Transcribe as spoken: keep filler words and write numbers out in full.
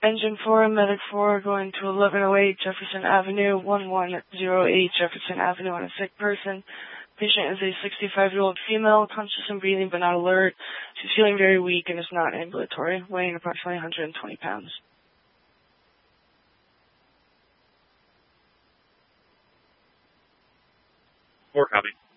Engine four, Medic four, going to eleven oh eight Jefferson Avenue, one one oh eight Jefferson Avenue on a sick person. Patient is a sixty-five-year-old female, conscious and breathing but not alert. She's feeling very weak and is not ambulatory, weighing approximately one hundred twenty pounds. Four copy.